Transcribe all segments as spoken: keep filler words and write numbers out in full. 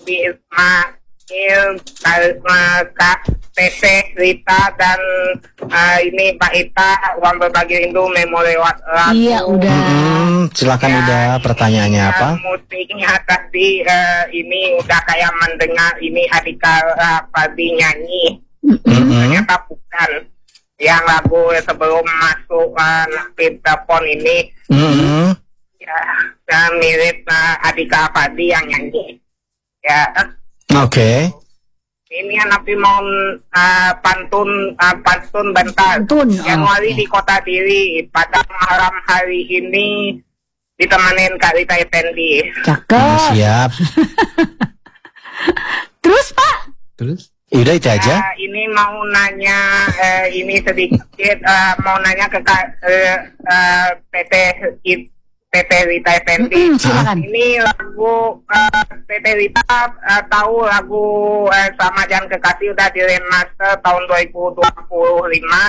Bisma Il Kak Teteh Rita dan uh, ini Pak Ita uang berbagi rindu memo lewat lagu. Iya udah. Hmm, silakan Ya, udah. Pertanyaannya ini, apa? Uh, musiknya tadi uh, ini udah kayak mendengar ini Adika uh, Padi nyanyi. Mm-hmm. Ternyata bukan. Yang lagu sebelum masuk uh, napit telepon ini. Mm-hmm. Ya, uh, mirip uh, Adika Padi yang nyanyi. Ya. Oke. Okay. Ini anak mau uh, pantun uh, pantun bentar. Pantun. Januari Oh, di Kota Diri pada malam hari ini ditemanin Kak Rita Effendi. Cakep. Siap. Terus Pak? Terus? Udah itu aja. Uh, ini mau nanya uh, ini sedikit uh, mau nanya ke Kak uh, uh, P T P T Rita Effendi. Mm-hmm, silakan. Ini lagu uh, P T Rita uh, tahu lagu uh, Sama Jangan Kekasih udah di remaster tahun dua ribu dua puluh lima.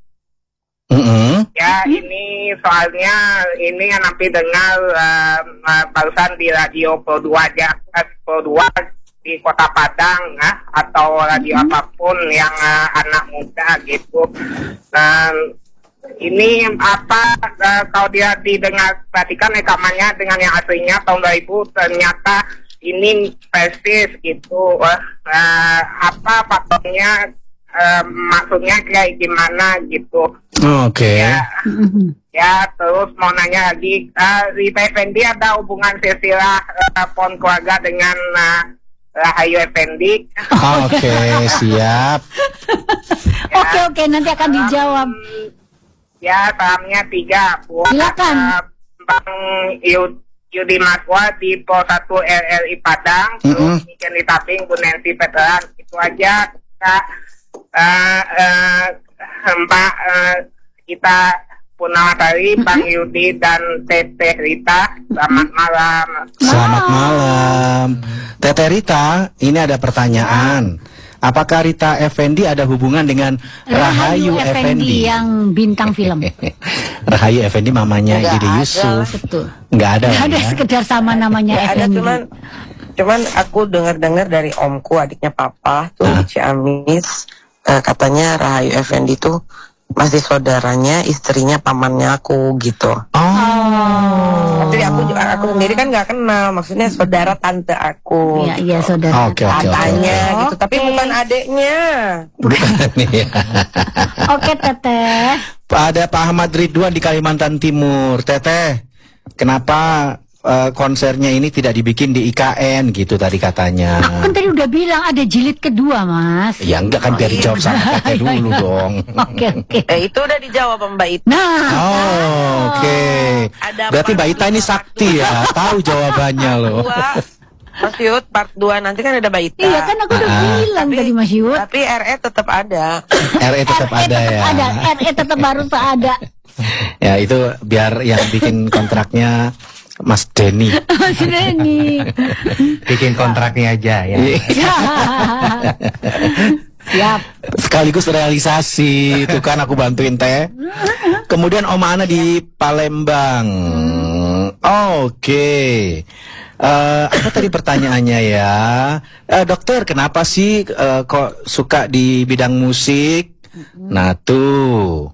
Mm-hmm. Ya, ini soalnya ini yang nanti dengar uh, uh, barusan di radio Pro dua aja, Pro dua di Kota Padang uh, atau radio mm-hmm. apapun yang uh, anak muda gitu. Um, ini apa uh, kalau dia didengar perhatikan rekamannya dengan yang aslinya tahun dua ribu ternyata ini persis gitu. Uh, uh, apa faktornya? Uh, maksudnya kayak gimana gitu. Oke. Okay. Ya, ya, terus mau nanya lagi, uh, Rita Effendi ada hubungan silsilah uh, pohon keluarga dengan uh, Rahayu Effendi? Oke, okay, siap. Ya, oke oke nanti akan dijawab. Um, ya, salamnya tiga. Buat, Silakan. Uh, Bang Yud Yudi Maswa di Pol satu R R I Padang, mm-hmm. terus Niken Taping, Bu Nancy Veteran, itu aja Kak. Uh, uh, Mbak uh, kita Punawatari, Bang Yudi dan Teteh Rita, selamat malam. Selamat malam. Teteh Rita, ini ada pertanyaan. Apakah Rita Effendi ada hubungan dengan Rahayu, Rahayu Effendi? Effendi yang bintang film. Rahayu Effendi mamanya Ide Yusuf. Betul. Nggak ada. Nggak ada ya? sekedar sama namanya Nggak Effendi. ada, cuman cuman aku dengar-dengar dari omku, adiknya papa tuh Hah? di Ciamis, uh, katanya Rahayu Effendi tuh masih saudaranya istrinya pamannya aku gitu. Oh. Tapi aku juga aku sendiri kan nggak kenal, maksudnya saudara tante aku. Iya iya saudara. Oke oke oke. Katanya oke. gitu, tapi bukan adeknya. Bukan nih. Oke Teteh. Ada Pak Ahmad Ridwan di Kalimantan Timur. Teteh, kenapa uh, konsernya ini tidak dibikin di I K N gitu tadi katanya? Aku kan tadi udah bilang ada jilid kedua Mas. Ya enggak kan biar dijawab sama Teteh dulu dong. Oke oke. Eh, itu udah dijawab sama Mbak Ita. Nah. Oh, oke. Okay. Ada Berarti part Mbak Ita ini dua, sakti ya, tahu jawabannya loh. Dua, Mas Yud, part dua nanti kan ada Mbak Ita. Iya kan aku udah Ah. bilang Tapi- tadi Mas Yud. Tapi R E tetap ada. R E tetap R E ada ya. Ada, R E tetap harus ada. Ya itu biar yang bikin kontraknya Mas Denny. Mas Denny. Bikin kontraknya aja ya. Siap. Sekaligus realisasi. Itu kan aku bantuin Teh. Kemudian Oma Ana di Palembang. Oke. Eh, apa tadi pertanyaannya ya? Eh, dokter, kenapa sih eh, kok suka di bidang musik? Nah tuh.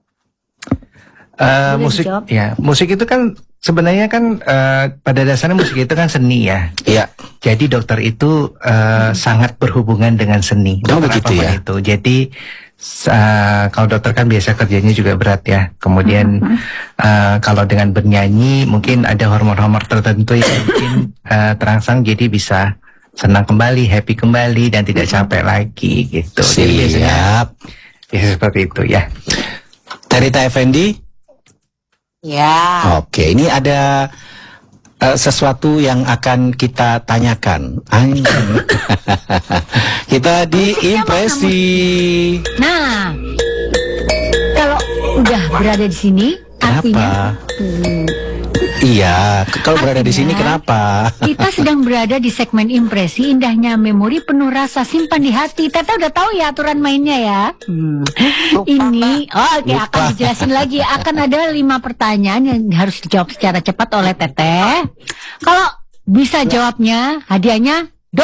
Eh, Boleh musik dijawab? ya, musik itu kan sebenarnya kan eh, pada dasarnya musik itu kan seni ya. Iya. Jadi dokter itu eh, sangat berhubungan dengan seni. Oh, Dokter begitu apapun ya? itu. Jadi uh, kalau dokter kan biasa kerjanya juga berat ya. Kemudian uh, kalau dengan bernyanyi mungkin ada hormon-hormon tertentu yang mungkin uh, terangsang jadi bisa senang kembali, happy kembali dan tidak capek lagi gitu. Jadi biasanya Siap. biasa seperti itu ya. Rita Effendi. Ya. Oke, ini ada uh, sesuatu yang akan kita tanyakan. Anjing. Kita di impresi. Nah, kalau udah berada di sini, artinya Kenapa? Iya, k- kalau berada di sini Artinya, kenapa? kita sedang berada di segmen impresi indahnya memori penuh rasa simpan di hati. Tete udah tahu ya aturan mainnya ya. Hmm. Ini, oh, oke Lupa. akan dijelasin lagi. Akan ada lima pertanyaan yang harus dijawab secara cepat oleh Teteh. Kalau bisa jawabnya, hadiahnya